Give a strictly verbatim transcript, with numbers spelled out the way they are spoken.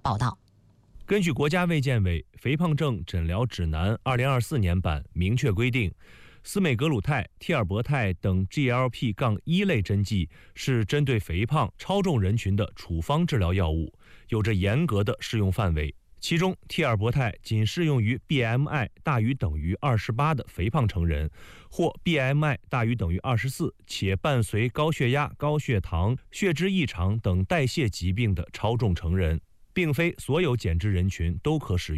报道。 根据国家卫健委《肥胖症诊疗指南》二零二四年版明确规定，司美格鲁肽、替尔博肽等 G L P 一 类针剂是针对肥胖、超重人群的处方治疗药物，有着严格的适用范围。其中，替尔博肽仅适用于 B M I 大于等于二十八的肥胖成人，或 B M I 大于等于二十四且伴随高血压、高血糖、血脂异常等代谢疾病的超重成人，并非所有减脂人群都可使用。